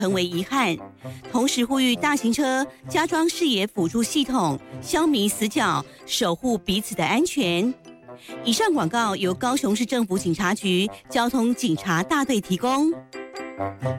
很为遗憾。同时呼吁大型车加装视野辅助系统，消弭死角，守护彼此的安全。以上广告由高雄市政府警察局交通警察大队提供。